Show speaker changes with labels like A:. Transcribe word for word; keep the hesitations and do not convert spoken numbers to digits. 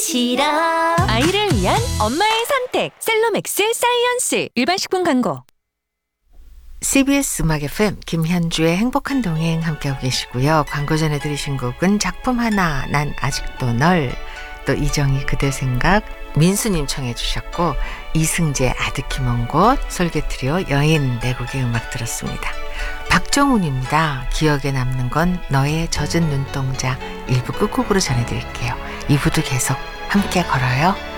A: 시럽.
B: 아이를 위한 엄마의 선택 셀로맥스 사이언스. 일반식품 광고.
C: 씨비에스 음악 에프엠 김현주의 행복한 동행 함께하고 계시고요. 광고 전에 들으신 곡은 작품 하나 난 아직도 널, 또 이정희 그대 생각, 민수님 청해 주셨고 이승재 아득히 먼 곳, 솔개트리오 여인 네 곡의 음악 들었습니다. 박정훈입니다. 기억에 남는 건 너의 젖은 눈동자. 일 부 끝곡으로 전해드릴게요. 이 부도 계속 함께 걸어요.